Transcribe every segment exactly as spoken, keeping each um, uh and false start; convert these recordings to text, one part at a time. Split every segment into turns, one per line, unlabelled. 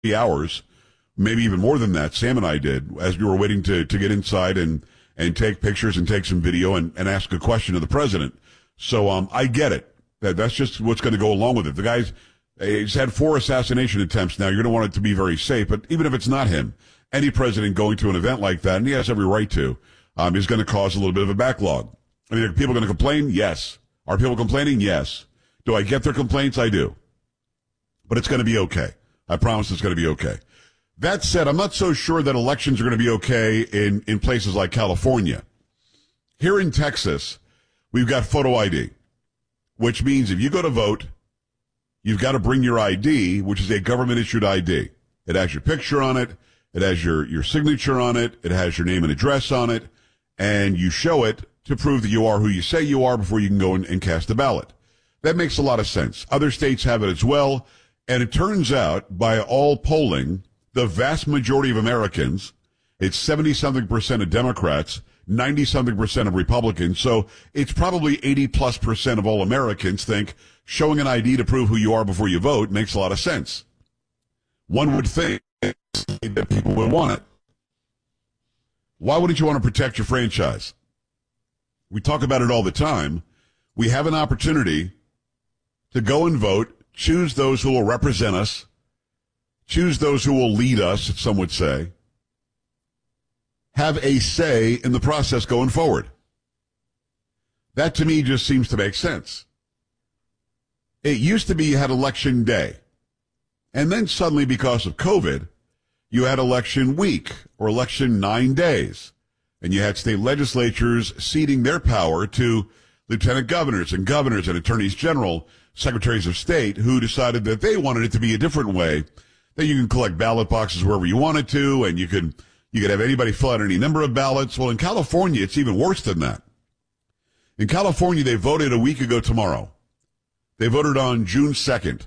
hours, maybe even more than that, Sam and I did, as we were waiting to, to get inside and, and take pictures and take some video and, and ask a question of the president. So um, I get it. That, that's just what's going to go along with it. The guy's he's had four assassination attempts now. You're going to want it to be very safe. But even if it's not him, any president going to an event like that, and he has every right to, um, is going to cause a little bit of a backlog. I mean, are people going to complain? Yes. Are people complaining? Yes. Do I get their complaints? I do. But it's going to be okay. I promise it's going to be okay. That said, I'm not so sure that elections are going to be okay in, in places like California. Here in Texas, we've got photo I D, which means if you go to vote, you've got to bring your I D, which is a government-issued I D. It has your picture on it. It has your, your signature on it. It has your name and address on it. And you show it to prove that you are who you say you are before you can go and, and cast a ballot. That makes a lot of sense. Other states have it as well. And it turns out, by all polling, the vast majority of Americans, it's seventy-something percent of Democrats, ninety-something percent of Republicans, so it's probably eighty plus percent of all Americans think showing an I D to prove who you are before you vote makes a lot of sense. One would think that people would want it. Why wouldn't you want to protect your franchise? We talk about it all the time. We have an opportunity to go and vote, choose those who will represent us, choose those who will lead us, some would say, have a say in the process going forward. That to me just seems to make sense. It used to be you had election day. And then suddenly, because of COVID, you had election week or election nine days. And you had state legislatures ceding their power to lieutenant governors and governors and attorneys general, secretaries of state, who decided that they wanted it to be a different way, that you can collect ballot boxes wherever you wanted to, and you could you could have anybody fill out any number of ballots. Well, in California, it's even worse than that. In California, they voted a week ago tomorrow. They voted on June second.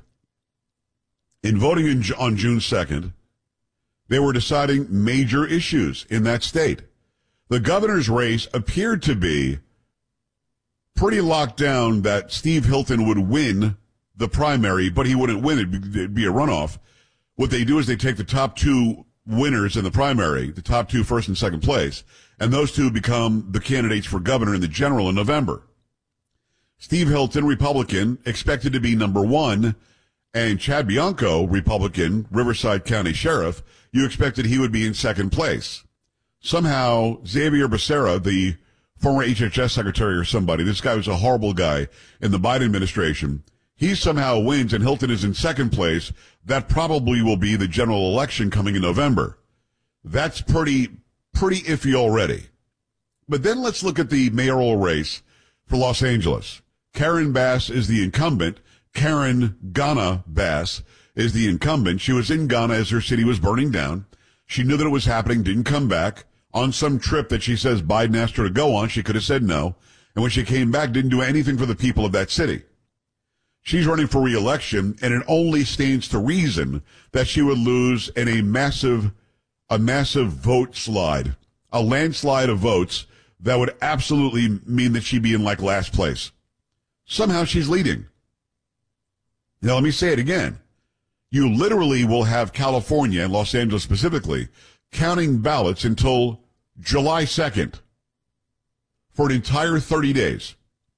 In voting in, on June second, they were deciding major issues in that state. The governor's race appeared to be pretty locked down that Steve Hilton would win the primary, but he wouldn't win it. It'd be a runoff. What they do is they take the top two winners in the primary, the top two first and second place, and those two become the candidates for governor in the general in November. Steve Hilton, Republican, expected to be number one, and Chad Bianco, Republican, Riverside County Sheriff, you expected he would be in second place. Somehow, Xavier Becerra, the former H H S secretary or somebody, this guy was a horrible guy in the Biden administration, he somehow wins and Hilton is in second place. That probably will be the general election coming in November. That's pretty, pretty iffy already. But then let's look at the mayoral race for Los Angeles. Karen Bass is the incumbent. Karen Ghana Bass is the incumbent. She was in Ghana as her city was burning down. She knew that it was happening, didn't come back. On some trip that she says Biden asked her to go on, she could have said no. And when she came back, didn't do anything for the people of that city. She's running for re-election, and it only stands to reason that she would lose in a massive, a massive vote slide, a landslide of votes that would absolutely mean that she'd be in like last place. Somehow she's leading. Now let me say it again. You literally will have California and Los Angeles specifically counting ballots until July second for an entire thirty days.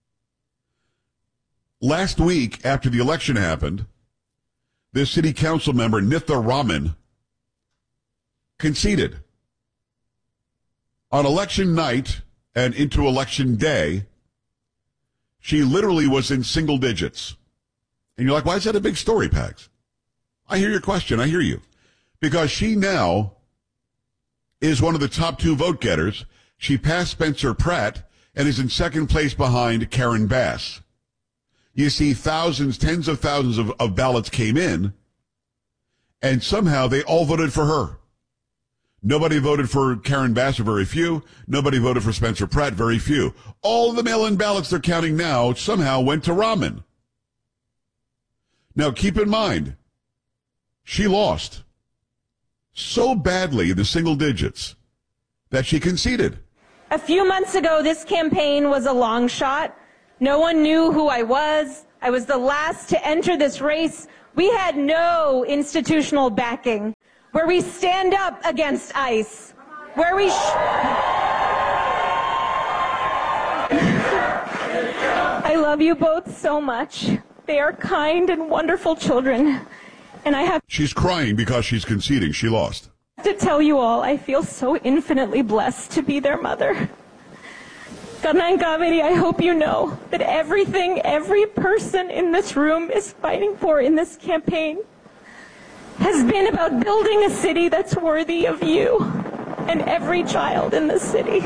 Last week, after the election happened, this city council member, Nitha Raman, conceded. On election night and into election day, she literally was in single digits. And you're like, why is that a big story, Pags? I hear your question. I hear you. Because she now is one of the top two vote getters. She passed Spencer Pratt and is in second place behind Karen Bass. You see, thousands, tens of thousands of, of ballots came in, and somehow they all voted for her. Nobody voted for Karen Bass, or very few. Nobody voted for Spencer Pratt, very few. All of the mail-in ballots they're counting now somehow went to Raman. Now, keep in mind, she lost so badly in the single digits that she conceded.
A few months ago, this campaign was a long shot. No one knew who I was. I was the last to enter this race We had no institutional backing, where we stand up against ICE, where we... Sh- I love you both so much. They are kind and wonderful children, and I have...
She's crying because she's conceding she lost.
To tell you all, I feel so infinitely blessed to be their mother. Kanan Kaveri, I hope you know that everything every person in this room is fighting for in this campaign has been about building a city that's worthy of you and every child in this city.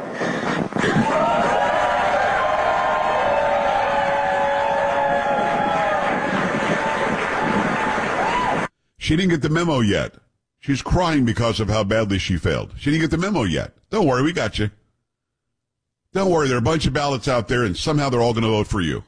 She didn't get the memo yet. She's crying because of how badly she failed. She didn't get the memo yet. Don't worry, we got you. Don't worry, there are a bunch of ballots out there, and somehow they're all going to vote for you.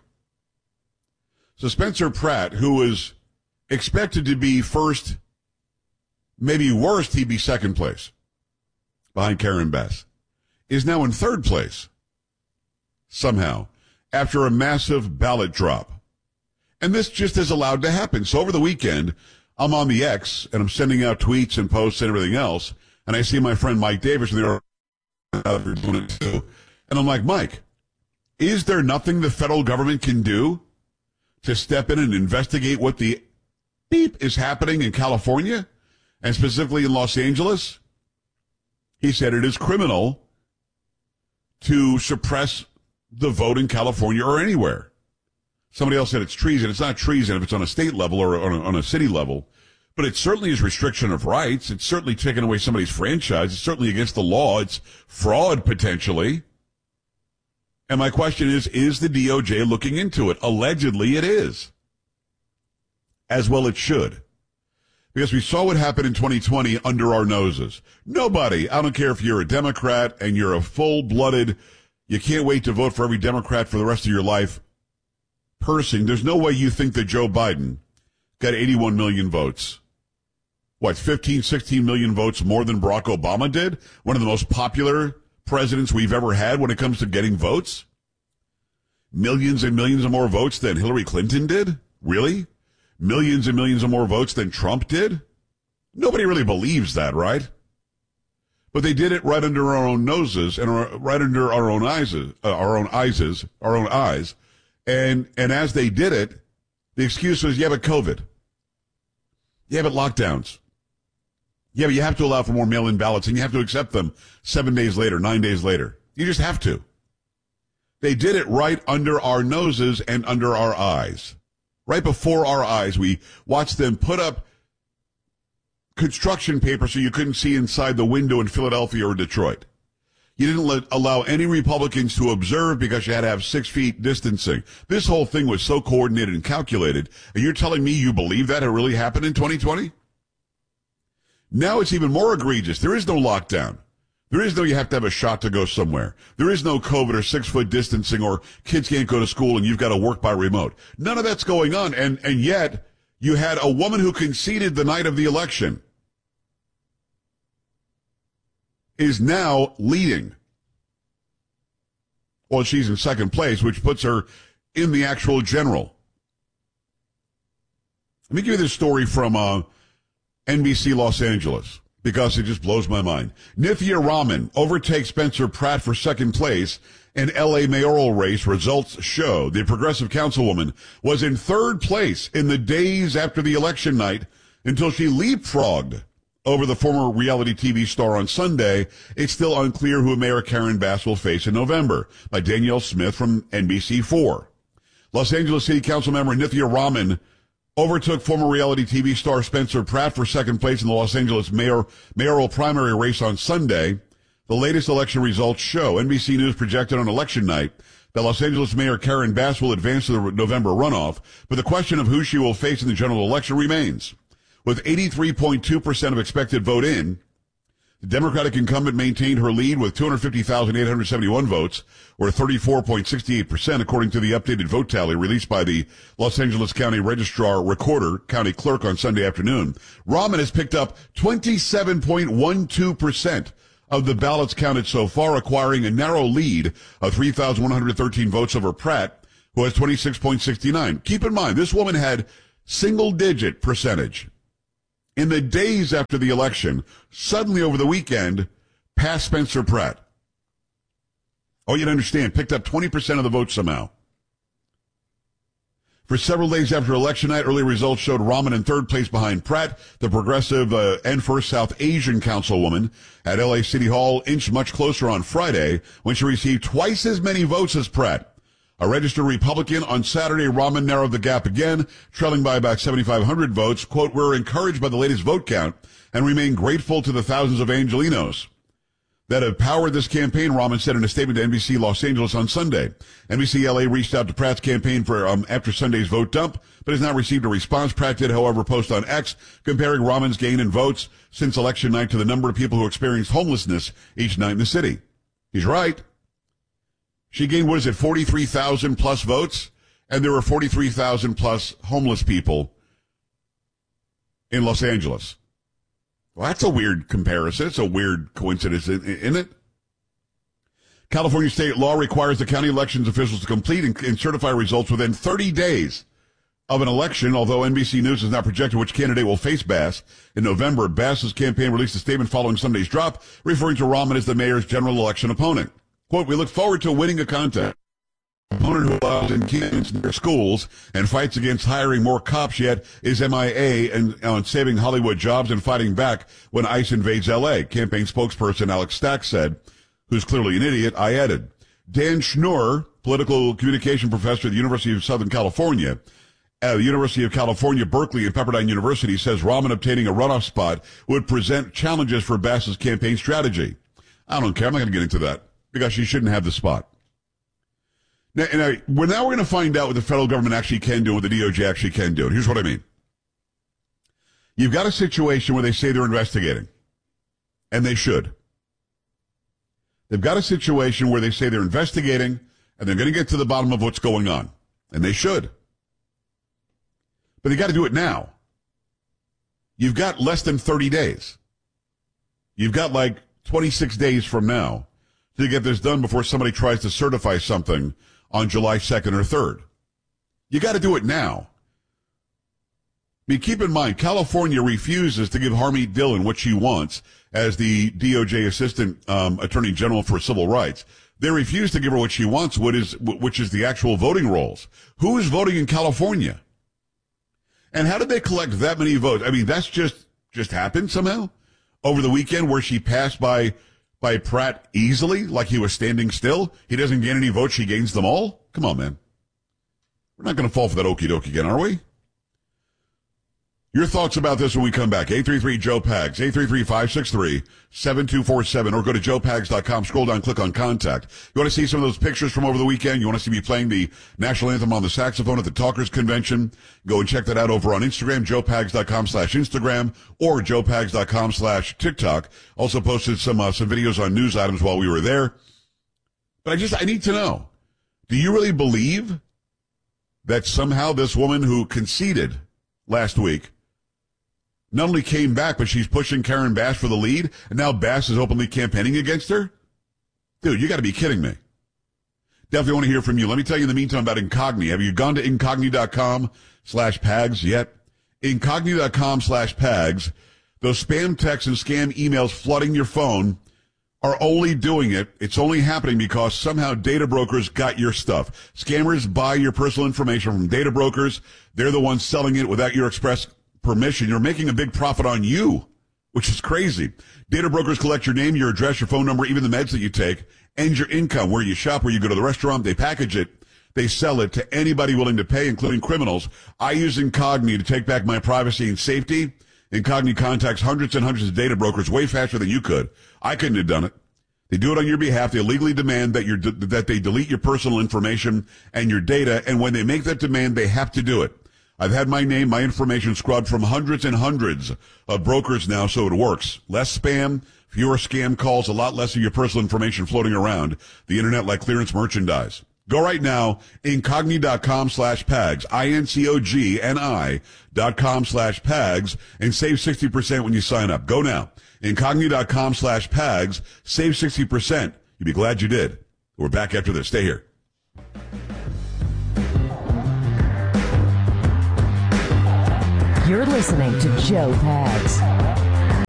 So Spencer Pratt, who was expected to be first, maybe worst, he'd be second place behind Karen Bass, is now in third place somehow after a massive ballot drop. And this just is allowed to happen. So over the weekend, I'm on the X, and I'm sending out tweets and posts and everything else, and I see my friend Mike Davis, and they're doing it too. And I'm like, Mike, is there nothing the federal government can do to step in and investigate what the beep is happening in California, and specifically in Los Angeles? He said it is criminal to suppress the vote in California or anywhere. Somebody else said it's treason. It's not treason if it's on a state level or on a, on a city level, but it certainly is restriction of rights. It's certainly taking away somebody's franchise. It's certainly against the law. It's fraud potentially. And my question is, is the D O J looking into it? Allegedly it is. As well it should. Because we saw what happened in twenty twenty under our noses. Nobody, I don't care if you're a Democrat and you're a full-blooded, you can't wait to vote for every Democrat for the rest of your life person, there's no way you think that Joe Biden got eighty-one million votes. What, fifteen, sixteen million votes more than Barack Obama did? One of the most popular presidents we've ever had when it comes to getting votes? Millions and millions of more votes than Hillary Clinton did? Really? Millions and millions of more votes than Trump did? Nobody really believes that, right? But they did it right under our own noses and our, right under our own eyes, uh, our own eyes, our own eyes. And and as they did it, the excuse was, yeah, but COVID. Yeah, but lockdowns. Yeah, but you have to allow for more mail-in ballots, and you have to accept them seven days later, nine days later. You just have to. They did it right under our noses and under our eyes. Right before our eyes, we watched them put up construction paper so you couldn't see inside the window in Philadelphia or Detroit. You didn't let, allow any Republicans to observe because you had to have six feet distancing. This whole thing was so coordinated and calculated. And you're telling me you believe that it really happened in twenty twenty? Now it's even more egregious. There is no lockdown. There is no you have to have a shot to go somewhere. There is no COVID or six-foot distancing or kids can't go to school and you've got to work by remote. None of that's going on. And, and yet you had a woman who conceded the night of the election is now leading. Well, she's in second place, which puts her in the actual general. Let me give you this story from uh, N B C Los Angeles, because it just blows my mind. Nithya Raman overtakes Spencer Pratt for second place in L A mayoral race. Results show the progressive councilwoman was in third place in the days after the election night until she leapfrogged over the former reality T V star on Sunday. It's still unclear who Mayor Karen Bass will face in November. By Danielle Smith from N B C four. Los Angeles City Council member Nithya Raman overtook former reality T V star Spencer Pratt for second place in the Los Angeles mayor, mayoral primary race on Sunday. The latest election results show N B C News projected on election night that Los Angeles Mayor Karen Bass will advance to the November runoff, but the question of who she will face in the general election remains. With eighty-three point two percent of expected vote in, the Democratic incumbent maintained her lead with two hundred fifty thousand eight hundred seventy-one votes, or thirty-four point six eight percent, according to the updated vote tally released by the Los Angeles County Registrar Recorder, County Clerk, on Sunday afternoon. Raman has picked up twenty-seven point one two percent of the ballots counted so far, acquiring a narrow lead of three thousand one hundred thirteen votes over Pratt, who has twenty-six point six nine. Keep in mind, this woman had single-digit percentage. In the days after the election, suddenly over the weekend, passed Spencer Pratt. Oh, you'd understand, picked up twenty percent of the vote somehow. For several days after election night, early results showed Rahman in third place behind Pratt. The progressive uh, and First South Asian councilwoman at L A City Hall inched much closer on Friday when she received twice as many votes as Pratt. A registered Republican on Saturday, Rahman narrowed the gap again, trailing by about seventy-five hundred votes. Quote, "We're encouraged by the latest vote count and remain grateful to the thousands of Angelenos that have powered this campaign," Rahman said in a statement to N B C Los Angeles on Sunday. N B C L A reached out to Pratt's campaign for um, after Sunday's vote dump, but has not received a response. Pratt did, however, post on X comparing Rahman's gain in votes since election night to the number of people who experienced homelessness each night in the city. He's right. She gained, what is it, forty-three thousand plus votes, and there were forty-three thousand plus homeless people in Los Angeles. Well, that's a weird comparison. It's a weird coincidence, isn't it? California state law requires the county elections officials to complete and, and certify results within thirty days of an election, although N B C News has not projected which candidate will face Bass. In November, Bass's campaign released a statement following Sunday's drop, referring to Rahman as the mayor's general election opponent. Quote, "We look forward to winning a contest. Opponent who allows in kids in their schools and fights against hiring more cops, yet is M I A and on saving Hollywood jobs and fighting back when ICE invades L A, campaign spokesperson Alex Stack said, who's clearly an idiot. I added. Dan Schnur, political communication professor at the University of Southern California, at the University of California, Berkeley, and Pepperdine University, says Rahman obtaining a runoff spot would present challenges for Bass's campaign strategy. I don't care. I'm not going to get into that because she shouldn't have the spot. Now, now, we're now we're going to find out what the federal government actually can do, what the D O J actually can do. And here's what I mean. You've got a situation where they say they're investigating, and they should. They've got a situation where they say they're investigating, and they're going to get to the bottom of what's going on, and they should. But they got to do it now. You've got less than thirty days. You've got like twenty-six days from now to get this done before somebody tries to certify something on July second or third. You got to do it now. I mean, keep in mind, California refuses to give Harmeet Dillon what she wants as the D O J Assistant um, Attorney General for Civil Rights. They refuse to give her what she wants, what is, which is the actual voting rolls. Who is voting in California? And how did they collect that many votes? I mean, that's just, just happened somehow over the weekend where she passed by by Pratt easily, like he was standing still. He doesn't gain any votes, she gains them all. Come on, man. We're not going to fall for that okie dokie again, are we? Your thoughts about this when we come back. eight three three, Joe Pags, eight three three, five six three, seven two four seven, or go to joe pags dot com, scroll down, click on contact. You want to see some of those pictures from over the weekend? You want to see me playing the national anthem on the saxophone at the Talkers Convention? Go and check that out over on Instagram, joe pags dot com slash Instagram, or joe pags dot com slash TikTok. Also posted some, uh, some videos on news items while we were there. But I just, I need to know, do you really believe that somehow this woman who conceded last week not only came back, but she's pushing Karen Bass for the lead, and now Bass is openly campaigning against her? Dude, you got to be kidding me. Definitely want to hear from you. Let me tell you in the meantime about Incogni. Have you gone to incogni dot com slash Pags yet? incogni dot com slash Pags. Those spam texts and scam emails flooding your phone are only doing it. It's only happening because somehow data brokers got your stuff. Scammers buy your personal information from data brokers. They're the ones selling it without your express permission. You're making a big profit on you, which is crazy. Data brokers collect your name, your address, your phone number, even the meds that you take, and your income, where you shop, where you go to the restaurant. They package it. They sell it to anybody willing to pay, including criminals. I use Incogni to take back my privacy and safety. Incogni contacts hundreds and hundreds of data brokers way faster than you could. I couldn't have done it. They do it on your behalf. They legally demand that you that they delete your personal information and your data, and when they make that demand, they have to do it. I've had my name, my information scrubbed from hundreds and hundreds of brokers now, so it works. Less spam, fewer scam calls, a lot less of your personal information floating around the internet like clearance merchandise. Go right now, incogni dot com slash Pags, I N C O G N I dot com slash Pags, and save sixty percent when you sign up. Go now, incogni dot com slash Pags, save sixty percent. You'd be glad you did. We're back after this. Stay here.
You're listening to Joe Pags.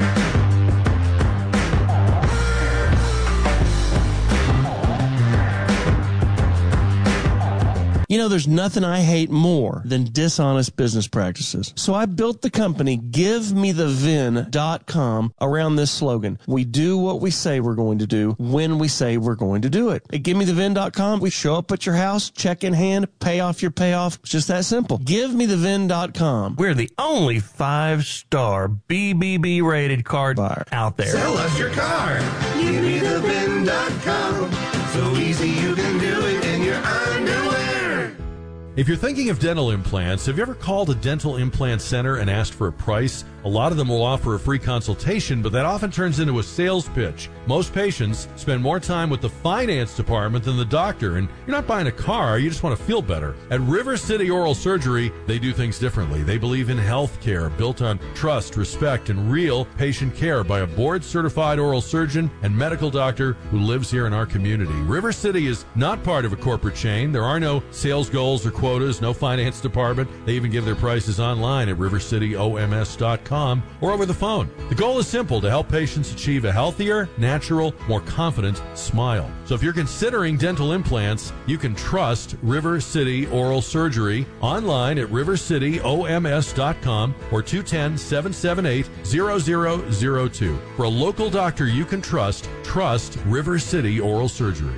You know, there's nothing I hate more than dishonest business practices. So I built the company give me the vin dot com around this slogan. We do what we say we're going to do when we say we're going to do it. At give me the vin dot com, we show up at your house, check in hand, pay off your payoff. It's just that simple. give me the vin dot com. We're the only five-star B B B rated car buyer out there.
Sell us your car. give me the vin dot com. So easy you can do it in your underwear.
If you're thinking of dental implants, have you ever called a dental implant center and asked for a price? A lot of them will offer a free consultation, but that often turns into a sales pitch. Most patients spend more time with the finance department than the doctor, and you're not buying a car, you just want to feel better. At River City Oral Surgery, they do things differently. They believe in health care built on trust, respect, and real patient care by a board-certified oral surgeon and medical doctor who lives here in our community. River City is not part of a corporate chain. There are no sales goals or quotas, no finance department. They even give their prices online at river city o m s dot com or over the phone. The goal is simple: to help patients achieve a healthier, natural, more confident smile. So if you're considering dental implants, you can trust River City Oral Surgery online at river city o m s dot com or two one zero, seven seven eight, zero zero zero two. For a local doctor you can trust, trust River City Oral Surgery.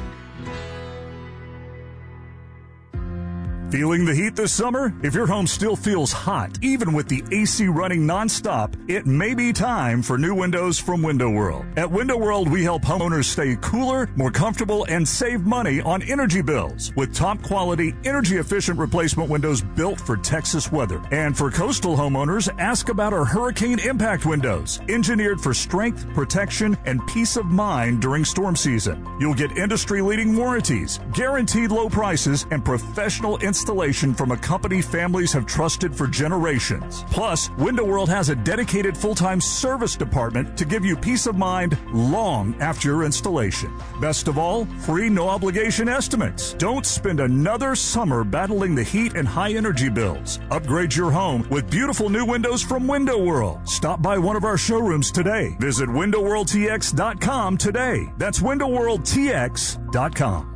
Feeling the heat this summer? If your home still feels hot, even with the A C running nonstop, it may be time for new windows from Window World. At Window World, we help homeowners stay cooler, more comfortable, and save money on energy bills with top quality, energy-efficient replacement windows built for Texas weather. And for coastal homeowners, ask about our hurricane impact windows, engineered for strength, protection, and peace of mind during storm season. You'll get industry-leading warranties, guaranteed low prices, and professional installation installation from a company families have trusted for generations. Plus, Window World has a dedicated full-time service department to give you peace of mind long after your installation. Best of all, free no-obligation estimates. Don't spend another summer battling the heat and high energy bills. Upgrade your home with beautiful new windows from Window World. Stop by one of our showrooms today. Visit window world t x dot com today. That's window world t x dot com.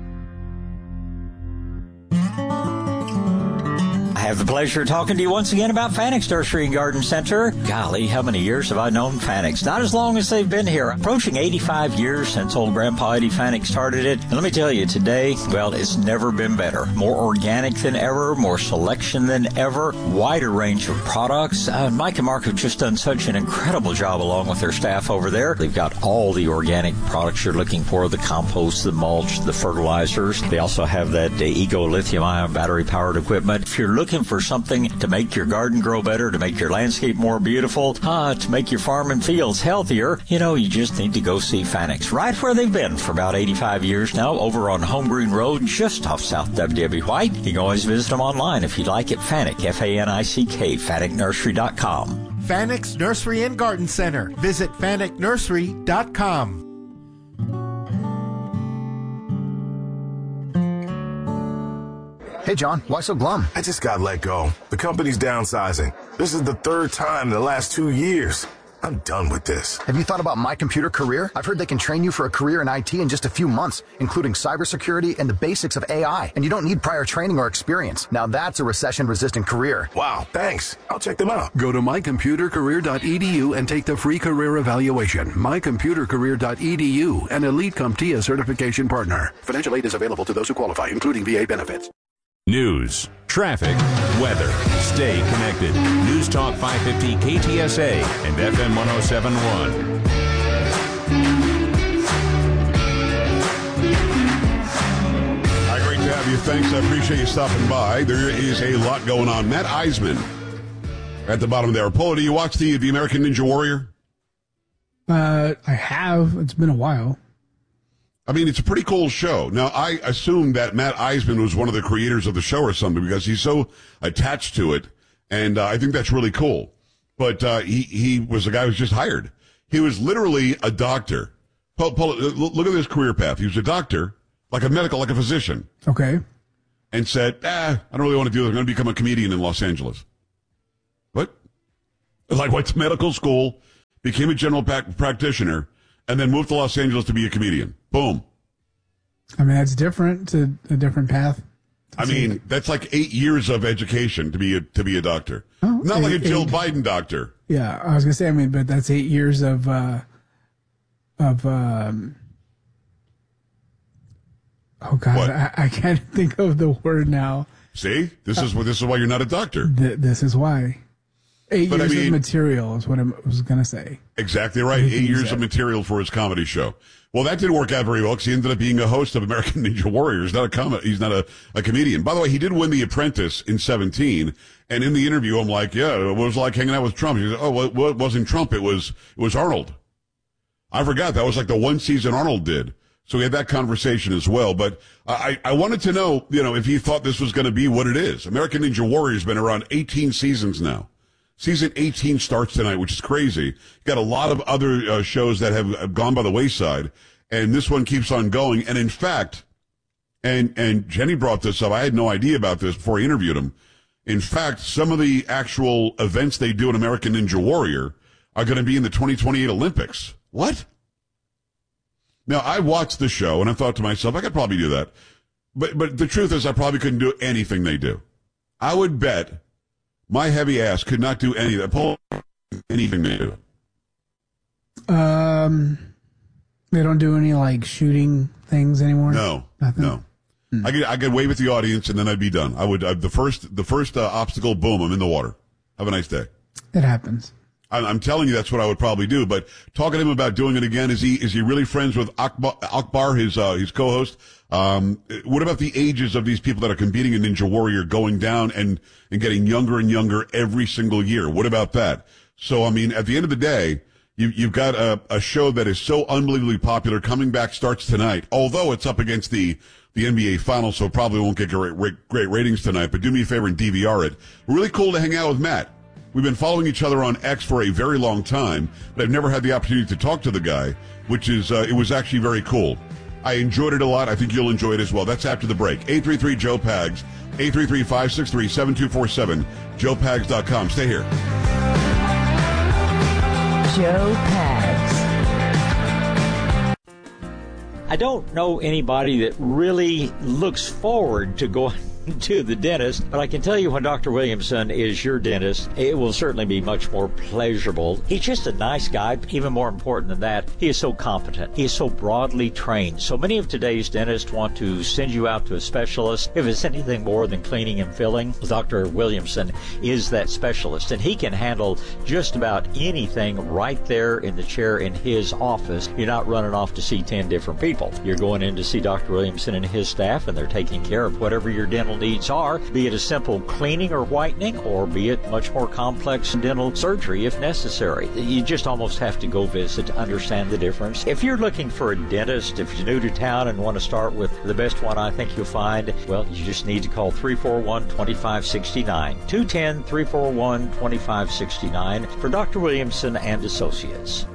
I have the pleasure of talking to you once again about Fanix Nursery and Garden Center. Golly, how many years have I known Fanix? Not as long as they've been here. Approaching eighty-five years since old Grandpa Eddie Fanix started it. And let me tell you, today, well, it's never been better. More organic than ever, more selection than ever, wider range of products. Uh, Mike and Mark have just done such an incredible job along with their staff over there. They've got all the organic products you're looking for, the compost, the mulch, the fertilizers. They also have that uh, Ego lithium-ion battery-powered equipment. If you're looking for something to make your garden grow better, to make your landscape more beautiful, uh, to make your farm and fields healthier, you know, you just need to go see Fanix. Right where they've been for about eighty-five years now, over on Home Green Road, just off South W W White. You can always visit them online if you'd like at Fanick, F A N I C K, fanick nursery dot com.
Fanix Nursery and Garden Center. Visit fanick nursery dot com.
Hey, John, why so glum?
I just got let go. The company's downsizing. This is the third time in the last two years. I'm done with this.
Have you thought about My Computer Career? I've heard they can train you for a career in I T in just a few months, including cybersecurity and the basics of A I. And you don't need prior training or experience. Now that's a recession-resistant career.
Wow, thanks. I'll check them out.
Go to my computer career dot e d u and take the free career evaluation. my computer career dot e d u, an Elite CompTIA certification partner. Financial aid is available to those who qualify, including V A benefits.
News, traffic, weather. Stay connected. News Talk five fifty K T S A and F M one oh seven point one.
Hi, great to have you. Thanks. I appreciate you stopping by. There is a lot going on. Matt Eisman at the bottom there. Polo, do you watch the, the American Ninja Warrior?
Uh, I have. It's been a while.
I mean, it's a pretty cool show. Now, I assume that Matt Eisman was one of the creators of the show or something because he's so attached to it, and uh, I think that's really cool. But uh, he, he was a guy who was just hired. He was literally a doctor. Paul, Paul, look at his career path. He was a doctor, like a medical, like a physician.
Okay.
And said, ah, I don't really want to do this. I'm going to become a comedian in Los Angeles. Like went to medical school, became a general pa- practitioner, and then moved to Los Angeles to be a comedian. Boom.
I mean, that's different. To a different path.
I mean, that's like eight years of education to be a, to be a doctor. Oh, Not eight, like a Jill eight. Biden doctor.
Yeah, I was gonna say. I mean, but that's eight years of uh, of. Um, oh God, I, I can't think of the word now.
See, this is uh, this is why you're not a doctor.
Th- this is why. Eight
but
years
I mean,
of material is what I was going to say.
Exactly right. Eight years of material for his comedy show. Well, that didn't work out very well because he ended up being a host of American Ninja Warrior. He's not a com- He's not a, a comedian. By the way, he did win The Apprentice in seventeen. And in the interview, I'm like, yeah, it was like hanging out with Trump. He said, oh, well, it wasn't Trump. It was, it was Arnold. I forgot. That was like the one season Arnold did. So we had that conversation as well. But I, I wanted to know, you know, if he thought this was going to be what it is. American Ninja Warrior has been around eighteen seasons now. Season eighteen starts tonight, which is crazy. Got a lot of other uh, shows that have, have gone by the wayside, and this one keeps on going. And in fact, and and Jenny brought this up. I had no idea about this before I interviewed him. In fact, some of the actual events they do in American Ninja Warrior are going to be in the twenty twenty-eight Olympics. What? Now, I watched the show, and I thought to myself, I could probably do that. But but the truth is, I probably couldn't do anything they do. I would bet my heavy ass could not do any of that. Pull anything they do.
Um, they don't do any like shooting things anymore.
No,
Nothing?
no. Hmm. I could I could wave at the audience and then I'd be done. I would I'd, the first the first uh, obstacle. Boom! I'm in the water. Have a nice day.
It happens.
I'm, I'm telling you, that's what I would probably do. But talking to him about doing it again, is he is he really friends with Akbar, Akbar his uh, his co-host? Um, what about the ages of these people that are competing in Ninja Warrior going down and, and getting younger and younger every single year? What about that? So, I mean, at the end of the day, you, you've got a, a show that is so unbelievably popular. Coming Back starts tonight, although it's up against the, the N B A Finals, so it probably won't get great, great ratings tonight. But do me a favor and D V R it. Really cool to hang out with Matt. We've been following each other on X for a very long time, but I've never had the opportunity to talk to the guy, which is, uh, it was actually very cool. I enjoyed it a lot. I think you'll enjoy it as well. That's after the break. eight three three, Joe Pags, eight three three, five six three, seven two four seven, joe pags dot com. Stay here.
Joe Pags.
I don't know anybody that really looks forward to going to the dentist, but I can tell you when Doctor Williamson is your dentist, it will certainly be much more pleasurable. He's just a nice guy. Even more important than that, he is so competent. He is so broadly trained. So many of today's dentists want to send you out to a specialist. If it's anything more than cleaning and filling, Doctor Williamson is that specialist, and he can handle just about anything right there in the chair in his office. You're not running off to see ten different people. You're going in to see Doctor Williamson and his staff, and they're taking care of whatever your dental needs are, be it a simple cleaning or whitening, or be it much more complex dental surgery if necessary. You just almost have to go visit to understand the difference. If you're looking for a dentist, if you're new to town and want to start with the best one I think you'll find, well, you just need to call three four one, two five six nine, two one zero, three four one, two five six nine for Doctor Williamson and Associates.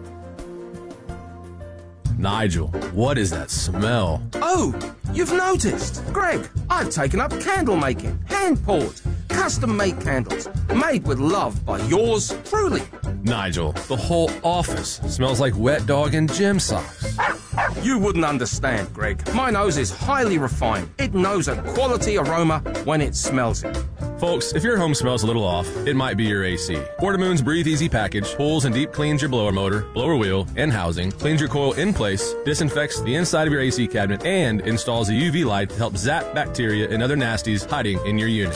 Nigel, what is that smell?
Oh, you've noticed. Greg, I've taken up candle making. Hand-poured, custom-made candles. Made with love by yours truly.
Nigel, the whole office smells like wet dog and gym socks.
You wouldn't understand, Greg. My nose is highly refined. It knows a quality aroma when it smells it.
Folks, if your home smells a little off, it might be your A C. Quartermoon's Breathe Easy package pulls and deep cleans your blower motor, blower wheel, and housing, cleans your coil in place, disinfects the inside of your A C cabinet, and installs a U V light to help zap bacteria and other nasties hiding in your unit.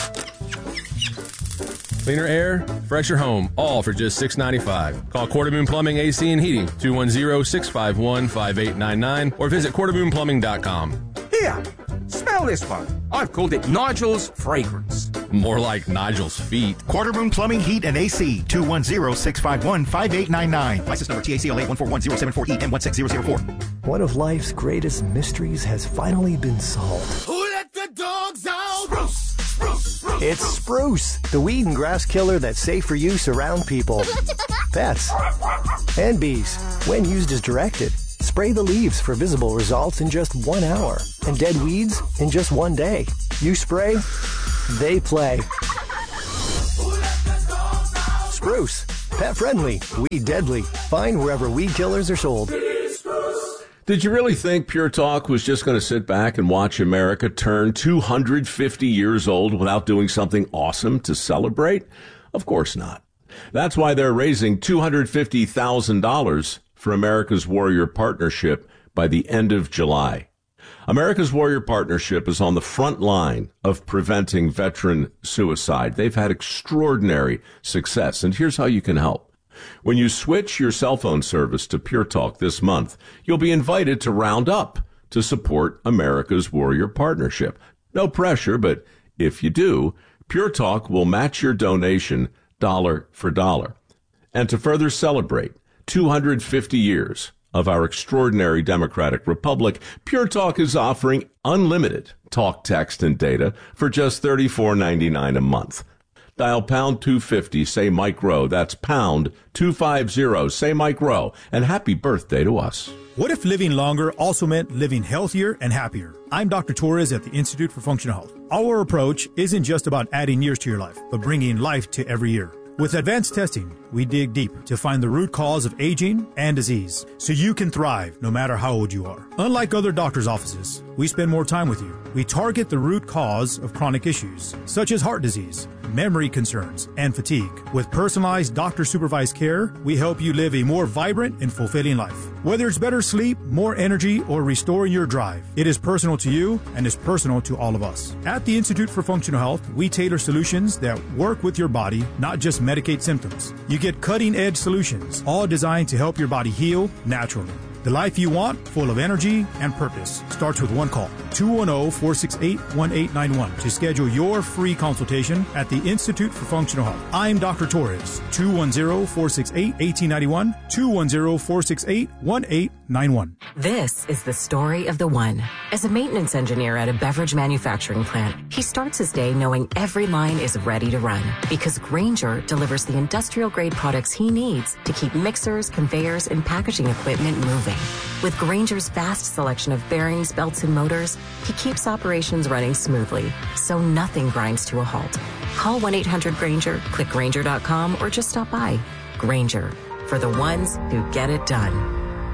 Cleaner air, fresher home, all for just six dollars and ninety-five cents. Call Quartermoon Plumbing, A C and Heating, two one zero, six five one, five eight nine nine, or visit quartermoon plumbing dot com.
Here, smell this one. I've called it Nigel's Fragrance.
More like Nigel's feet.
Quartermoon Plumbing, Heat, and A C, two one zero, six five one, five eight nine nine. License number T A C L A one four one zero seven four E and one six zero zero four.
One of life's greatest mysteries has finally been solved.
Who let the dogs out? Spruce, spruce, spruce.
It's Spruce, the weed and grass killer that's safe for use around people, pets, and bees. When used as directed, spray the leaves for visible results in just one hour, and dead weeds in just one day. You spray, they play. Spruce. Pet friendly, weed deadly. Find wherever weed killers are sold.
Did you really think Pure Talk was just going to sit back and watch America turn two hundred fifty years old without doing something awesome to celebrate? Of course not. That's why they're raising two hundred fifty thousand dollars for America's Warrior Partnership by the end of July. America's Warrior Partnership is on the front line of preventing veteran suicide. They've had extraordinary success, and here's how you can help. When you switch your cell phone service to Pure Talk this month, you'll be invited to round up to support America's Warrior Partnership. No pressure, but if you do, Pure Talk will match your donation dollar for dollar. And to further celebrate two hundred fifty years of our extraordinary democratic republic, Pure Talk is offering unlimited talk, text, and data for just thirty-four ninety-nine a month. Dial pound two fifty, say Mike Rowe. That's pound two fifty, say Mike Rowe. And happy birthday to us.
What if living longer also meant living healthier and happier? I'm Doctor Torres at the Institute for Functional Health. Our approach isn't just about adding years to your life, but bringing life to every year. With advanced testing, we dig deep to find the root cause of aging and disease, so you can thrive no matter how old you are. Unlike other doctors' offices, we spend more time with you. We target the root cause of chronic issues, such as heart disease, memory concerns, and fatigue. With personalized doctor-supervised care, we help you live a more vibrant and fulfilling life. Whether it's better sleep, more energy, or restoring your drive, it is personal to you and is personal to all of us. At the Institute for Functional Health, we tailor solutions that work with your body, not just medicate symptoms. You get cutting-edge solutions, all designed to help your body heal naturally. The life you want, full of energy and purpose, starts with one call. two one zero, four six eight, one eight nine one to schedule your free consultation at the Institute for Functional Health. I'm Doctor Torres. two one zero, four six eight, one eight nine one. two one zero, four six eight, one eight nine one.
This is the story of the one. As a maintenance engineer at a beverage manufacturing plant, he starts his day knowing every line is ready to run because Grainger delivers the industrial-grade products he needs to keep mixers, conveyors, and packaging equipment moving. With Grainger's vast selection of bearings, belts, and motors, he keeps operations running smoothly, so nothing grinds to a halt. Call one eight hundred Grainger, click Grainger dot com, or just stop by. Grainger, for the ones who get it done.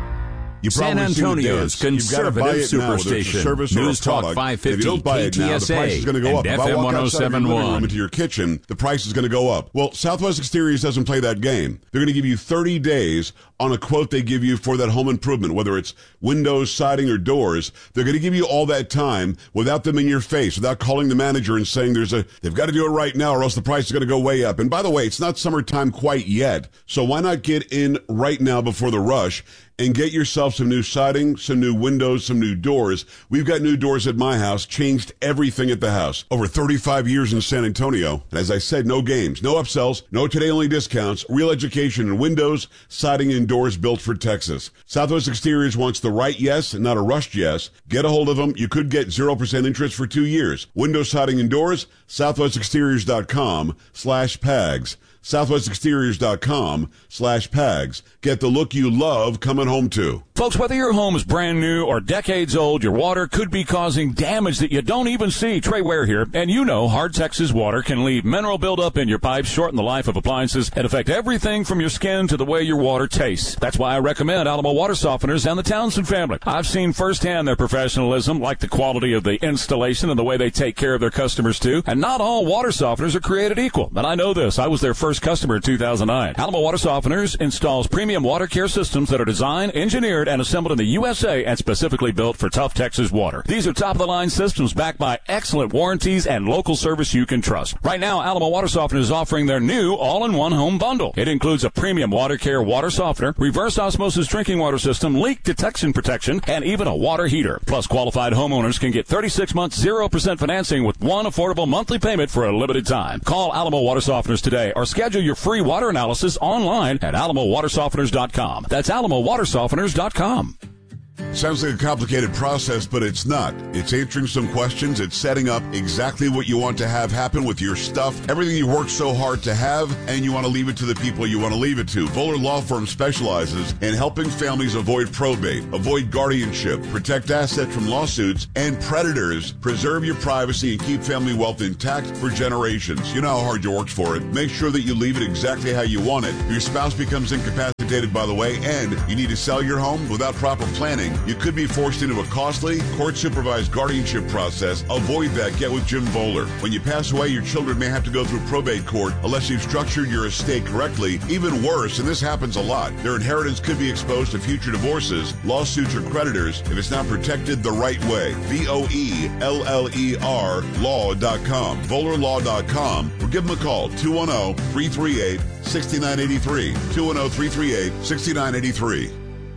You
San Antonio's conservative superstation, News Talk five fifty, K T S A, and F M one oh seven point one.
Into your kitchen, the price is going to go up. Well, Southwest Exteriors doesn't play that game. They're going to give you thirty days on a quote they give you for that home improvement, whether it's windows, siding, or doors. They're going to give you all that time without them in your face, without calling the manager and saying there's a, they've got to do it right now or else the price is going to go way up. And by the way, it's not summertime quite yet. So why not get in right now before the rush and get yourself some new siding, some new windows, some new doors. We've got new doors at my house, changed everything at the house. Over thirty-five years in San Antonio. And as I said, no games, no upsells, no today-only discounts, real education in windows, siding, and doors built for Texas. Southwest Exteriors wants the right yes, not a rushed yes. Get a hold of them. You could get zero percent interest for two years. Windows, siding, and doors, southwest exteriors dot com slash PAGS. southwest exteriors dot com slash PAGS. Get the look you love coming home to.
Folks, whether your home is brand new or decades old, your water could be causing damage that you don't even see. Trey Ware here, and you know Hard Texas water can leave mineral buildup in your pipes, shorten the life of appliances, and affect everything from your skin to the way your water tastes. That's why I recommend Alamo Water Softeners and the Townsend family. I've seen firsthand their professionalism, like the quality of the installation and the way they take care of their customers too. And not all water softeners are created equal. And I know this. I was their first customer in two thousand nine. Alamo Water Softeners installs premium water care systems that are designed, engineered, and assembled in the U S A and specifically built for tough Texas water. These are top-of-the-line systems backed by excellent warranties and local service you can trust. Right now, Alamo Water Softener is offering their new all-in-one home bundle. It includes a premium water care water softener, reverse osmosis drinking water system, leak detection protection, and even a water heater. Plus, qualified homeowners can get thirty-six months, zero percent financing with one affordable monthly payment for a limited time. Call Alamo Water Softeners today or schedule your free water analysis online at alamo water softeners dot com. That's alamo water softeners dot com.
Sounds like a complicated process, but it's not. It's answering some questions. It's setting up exactly what you want to have happen with your stuff, everything you worked so hard to have, and you want to leave it to the people you want to leave it to. Voller Law Firm specializes in helping families avoid probate, avoid guardianship, protect assets from lawsuits and predators, preserve your privacy, and keep family wealth intact for generations. You know how hard you worked for it. Make sure that you leave it exactly how you want it. If your spouse becomes incapacitated, by the way, and you need to sell your home without proper planning, you could be forced into a costly, court-supervised guardianship process. Avoid that. Get with Jim Voller. When you pass away, your children may have to go through probate court unless you've structured your estate correctly. Even worse, and this happens a lot, their inheritance could be exposed to future divorces, lawsuits, or creditors if it's not protected the right way. V O E L L E R law dot com. Voller Law dot com. Or give them a call, two one zero, three three eight, six nine eight three. two one zero, three three eight, six nine eight three.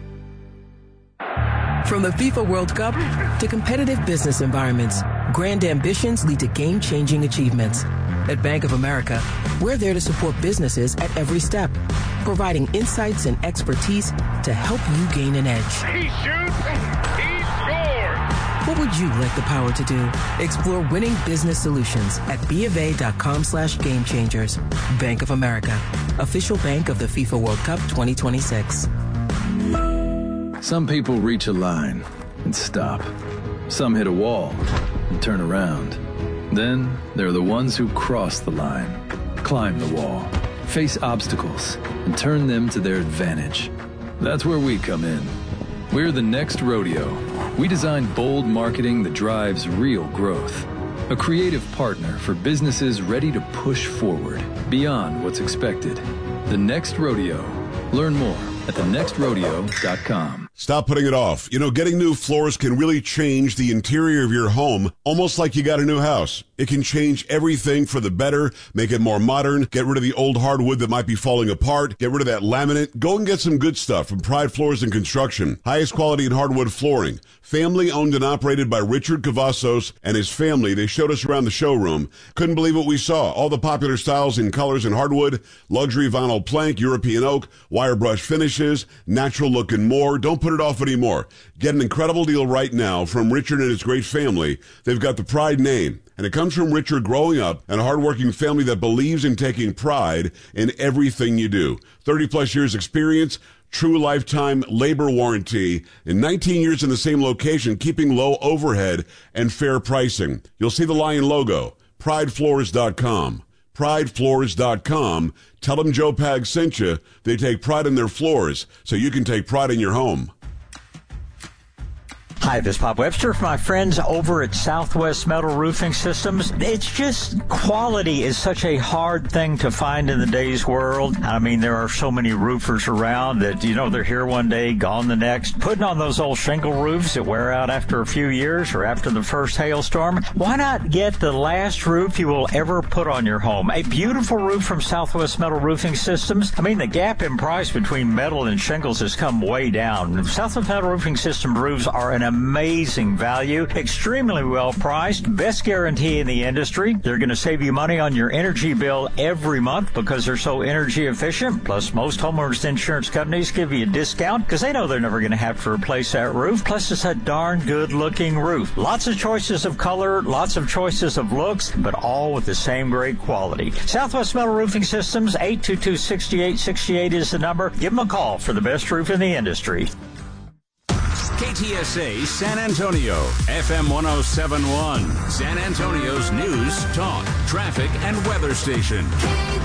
From the FIFA World Cup to competitive business environments, grand ambitions lead to game-changing achievements. At Bank of America, we're there to support businesses at every step, providing insights and expertise to help you gain an edge.
He shoots, he scores!
What would you like the power to do? Explore winning business solutions at BofA.com slash game changers. Bank of America, official bank of the FIFA World Cup twenty twenty-six.
Some people reach a line and stop. Some hit a wall and turn around. Then there are the ones who cross the line, climb the wall, face obstacles, and turn them to their advantage. That's where we come in. We're the Next Rodeo. We design bold marketing that drives real growth. A creative partner for businesses ready to push forward beyond what's expected. The Next Rodeo. Learn more at the next rodeo dot com.
Stop putting it off. You know, getting new floors can really change the interior of your home, almost like you got a new house. It can change everything for the better, make it more modern, get rid of the old hardwood that might be falling apart, get rid of that laminate. Go and get some good stuff from Pride Floors and Construction. Highest quality in hardwood flooring. Family owned and operated by Richard Cavazos and his family. They showed us around the showroom. Couldn't believe what we saw. All the popular styles and colors in hardwood, luxury vinyl plank, European oak, wire brush finishes, natural look and more. Don't put it off anymore. Get an incredible deal right now from Richard and his great family. They've got the Pride name, and it comes from Richard growing up in a hardworking family that believes in taking pride in everything you do. thirty plus years experience, true lifetime labor warranty, and nineteen years in the same location, keeping low overhead and fair pricing. You'll see the Lion logo, pride floors dot com. pride floors dot com. Tell them Joe Pag sent you. They take pride in their floors, so you can take pride in your home.
Hi, this is Bob Webster for my friends over at Southwest Metal Roofing Systems. It's just quality is such a hard thing to find in the day's world. I mean, there are so many roofers around that, you know, they're here one day, gone the next. Putting on those old shingle roofs that wear out after a few years or after the first hailstorm. Why not get the last roof you will ever put on your home? A beautiful roof from Southwest Metal Roofing Systems. I mean, the gap in price between metal and shingles has come way down. Southwest Metal Roofing System roofs are an amazing value, extremely well priced, best guarantee in the industry. They're going to save you money on your energy bill every month because they're so energy efficient. Plus, most homeowners insurance companies give you a discount because they know they're never going to have to replace that roof. Plus, it's a darn good looking roof. Lots of choices of color, lots of choices of looks, but all with the same great quality. Southwest Metal Roofing Systems, eight two two, six eight six eight is the number. Give them a call for the best roof in the industry.
K T S A San Antonio, F M one oh seven point one, San Antonio's news, talk, traffic, and weather station.